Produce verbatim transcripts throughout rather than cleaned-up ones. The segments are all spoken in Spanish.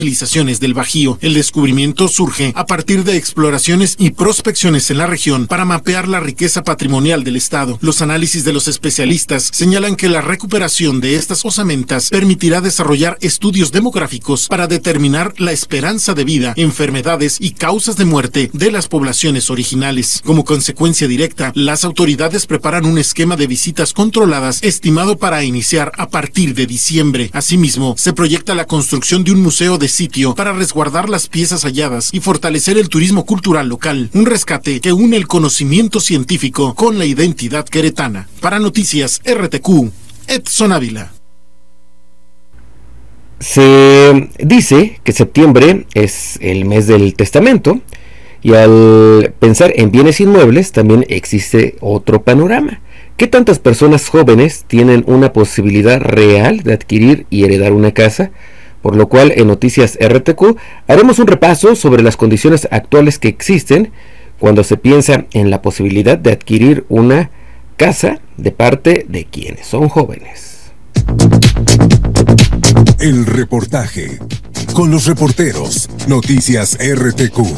civilizaciones del Bajío. El descubrimiento surge a partir de exploraciones y prospecciones en la región para mapear la riqueza patrimonial del estado. Los análisis de los especialistas señalan que la recuperación de estas osamentas permitirá desarrollar estudios demográficos para determinar la esperanza de vida, enfermedades y causas de muerte de las poblaciones originales. Como consecuencia directa, las autoridades preparan un esquema de visitas controladas estimado para iniciar a partir de diciembre. Asimismo, se proyecta la construcción de un museo de sitio para resguardar las piezas halladas y fortalecer el turismo cultural local, un rescate que une el conocimiento científico con la identidad queretana. Para Noticias R T Q, Edson Ávila. Se dice que septiembre es el mes del testamento y al pensar en bienes inmuebles también existe otro panorama. ¿Qué tantas personas jóvenes tienen una posibilidad real de adquirir y heredar una casa? Por lo cual, en Noticias R T Q haremos un repaso sobre las condiciones actuales que existen cuando se piensa en la posibilidad de adquirir una casa de parte de quienes son jóvenes. El reportaje con los reporteros. Noticias R T Q.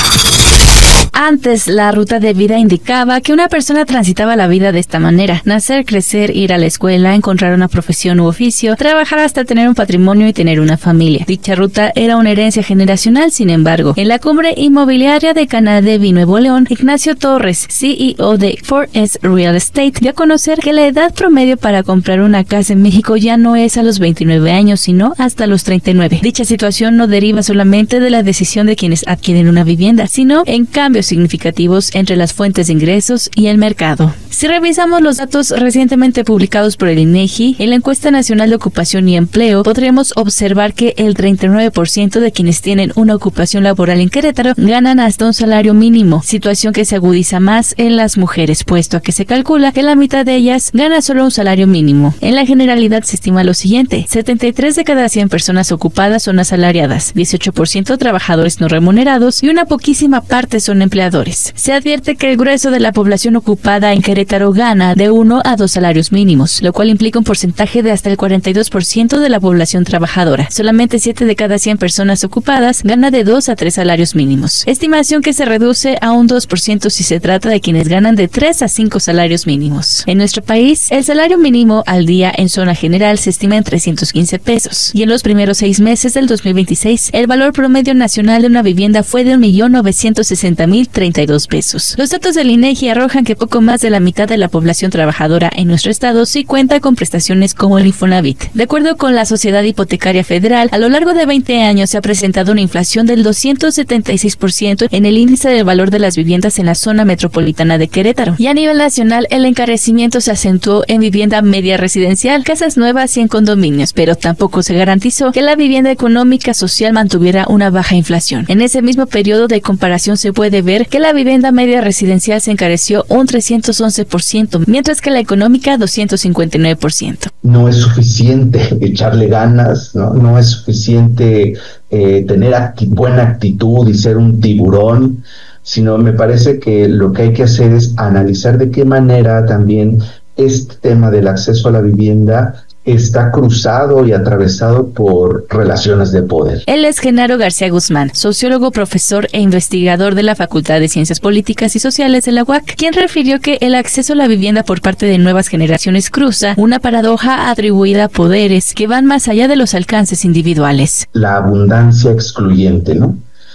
Antes, la ruta de vida indicaba que una persona transitaba la vida de esta manera: nacer, crecer, ir a la escuela, encontrar una profesión u oficio, trabajar hasta tener un patrimonio y tener una familia. Dicha ruta era una herencia generacional. Sin embargo, en la cumbre inmobiliaria de Canadevi, Nuevo León, Ignacio Torres, C E O de cuatro S Real Estate, dio a conocer que la edad promedio para comprar una casa en México ya no es a los veintinueve años, sino hasta los treinta y nueve. Dicha situación no deriva solamente de la decisión de quienes adquieren una vivienda, sino en cambios significativos entre las fuentes de ingresos y el mercado. Si revisamos los datos recientemente publicados por el INEGI, en la encuesta nacional de ocupación y empleo, podremos observar que el treinta y nueve por ciento de quienes tienen una ocupación laboral en Querétaro ganan hasta un salario mínimo, situación que se agudiza más en las mujeres, puesto a que se calcula que la mitad de ellas gana solo un salario mínimo. En la generalidad se estima lo siguiente: setenta y tres de cada cien personas ocupadas son asalariadas, dieciocho por ciento trabajadores no remunerados y una poquísima parte son empleados. Se advierte que el grueso de la población ocupada en Querétaro gana de uno a dos salarios mínimos, lo cual implica un porcentaje de hasta el cuarenta y dos por ciento de la población trabajadora. Solamente siete de cada cien personas ocupadas gana de dos a tres salarios mínimos, estimación que se reduce a un dos por ciento si se trata de quienes ganan de tres a cinco salarios mínimos. En nuestro país, el salario mínimo al día en zona general se estima en trescientos quince pesos, y en los primeros seis meses del dos mil veintiséis, el valor promedio nacional de una vivienda fue de un millón novecientos sesenta mil treinta y dos pesos. Los datos del INEGI arrojan que poco más de la mitad de la población trabajadora en nuestro estado sí cuenta con prestaciones como el Infonavit. De acuerdo con la Sociedad Hipotecaria Federal, a lo largo de veinte años se ha presentado una inflación del doscientos setenta y seis por ciento en el índice del valor de las viviendas en la zona metropolitana de Querétaro. Y a nivel nacional, el encarecimiento se acentuó en vivienda media residencial, casas nuevas y en condominios, pero tampoco se garantizó que la vivienda económica social mantuviera una baja inflación. En ese mismo periodo de comparación se puede ver que la vivienda media residencial se encareció un trescientos once por ciento, mientras que la económica doscientos cincuenta y nueve por ciento. No es suficiente echarle ganas, no, no es suficiente eh, tener acti- buena actitud y ser un tiburón, sino me parece que lo que hay que hacer es analizar de qué manera también este tema del acceso a la vivienda está cruzado y atravesado por relaciones de poder. Él es Genaro García Guzmán, sociólogo, profesor e investigador de la Facultad de Ciencias Políticas y Sociales de la U A C, quien refirió que el acceso a la vivienda por parte de nuevas generaciones cruza una paradoja atribuida a poderes que van más allá de los alcances individuales. La abundancia excluyente, ¿no?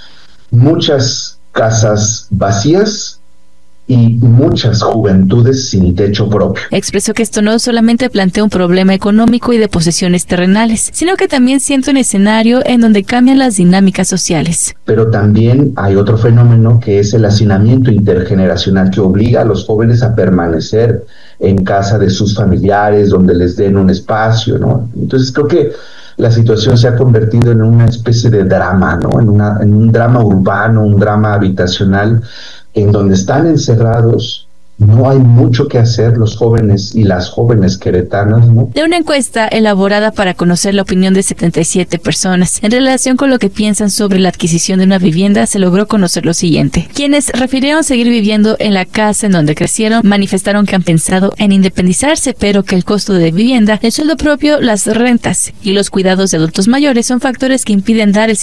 Muchas casas vacías y muchas juventudes sin techo propio. Expresó que esto no solamente plantea un problema económico y de posesiones terrenales, sino que también siente un escenario en donde cambian las dinámicas sociales. Pero también hay otro fenómeno que es el hacinamiento intergeneracional que obliga a los jóvenes a permanecer en casa de sus familiares, donde les den un espacio, ¿no? Entonces creo que la situación se ha convertido en una especie de drama, ¿no? En, una, en un drama urbano, un drama habitacional, en donde están encerrados no hay mucho que hacer los jóvenes y las jóvenes queretanas, ¿no? De una encuesta elaborada para conocer la opinión de setenta y siete personas en relación con lo que piensan sobre la adquisición de una vivienda, se logró conocer lo siguiente. Quienes refirieron seguir viviendo en la casa en donde crecieron, manifestaron que han pensado en independizarse, pero que el costo de vivienda, el sueldo propio, las rentas y los cuidados de adultos mayores son factores que impiden dar el